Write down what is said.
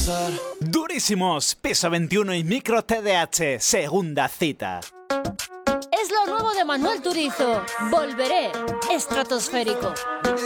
pasar. Durísimos, piso 21 y micro TDH, segunda cita. Es lo nuevo de Manuel Turizo. Volveré, estratosférico.